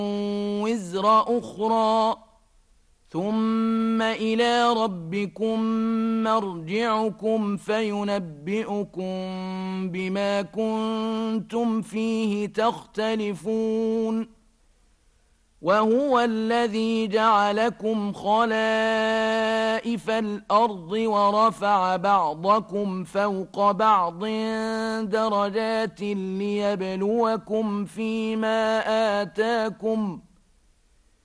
وزر أخرى ثم إلى ربكم مرجعكم فينبئكم بما كنتم فيه تختلفون وهو الذي جعلكم خلائف الأرض ورفع بعضكم فوق بعض درجات ليبلوكم فيما آتاكم